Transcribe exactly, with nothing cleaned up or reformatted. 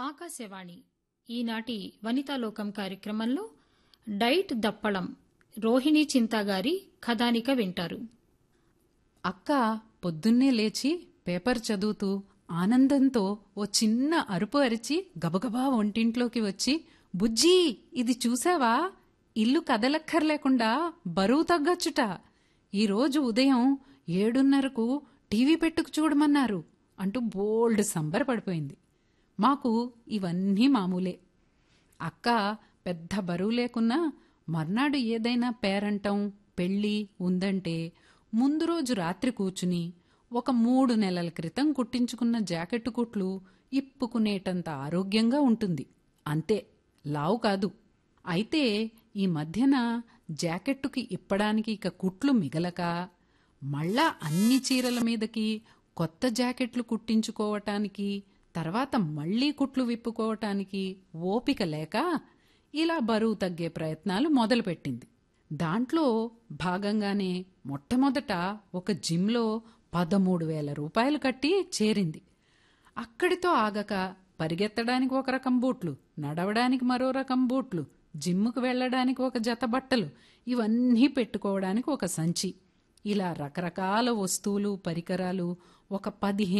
ఆకాశవాణి ఈనాటి వనితాలోకం కార్యక్రమంలో డైట్ దప్పడం రోహిణీ చింతాగారి కథానిక వింటారు. అక్క పొద్దున్నే లేచి పేపర్ చదువుతూ ఆనందంతో ఓ చిన్న అరుపు అరిచి గబగబా వంటింట్లోకి వచ్చి, బుజ్జీ ఇది చూసావా, ఇల్లు కదలక్కర్లేకుండా బరువు తగ్గొచ్చుట. ఈరోజు ఉదయం ఏడున్నరకు టీవీ పెట్టుకు చూడమన్నారు అంటూ బోల్డ్ సంబరపడిపోయింది. మాకు ఇవన్నీ మామూలే. అక్క పెద్ద బరువు లేకున్నా మర్నాడు ఏదైనా పేరంటం పెళ్ళి ఉందంటే ముందు రోజు రాత్రి కూచుని ఒక మూడు నెలల క్రితం కుట్టించుకున్న జాకెట్టు కుట్లు ఇప్పుకునేటంత ఆరోగ్యంగా ఉంటుంది. అంతే, లావు కాదు. అయితే ఈ మధ్యన జాకెట్టుకి ఇప్పడానికి ఇక కుట్లు మిగలక మళ్ళా అన్ని చీరల మీదకి కొత్త జాకెట్లు కుట్టించుకోవటానికి, తర్వాత మళ్లీ కుట్లు విప్పుకోవటానికి ఓపిక లేక ఇలా బరువు తగ్గే ప్రయత్నాలు మొదలుపెట్టింది. దాంట్లో భాగంగానే మొట్టమొదట ఒక జిమ్లో పదమూడు వేల రూపాయలు కట్టి చేరింది. అక్కడితో ఆగక పరిగెత్తడానికి ఒక రకం బూట్లు, నడవడానికి మరో రకం బూట్లు, జిమ్ముకు వెళ్లడానికి ఒక జత బట్టలు, ఇవన్నీ పెట్టుకోవడానికి ఒక సంచి, ఇలా రకరకాల వస్తువులు పరికరాలు ఒక పదిహేను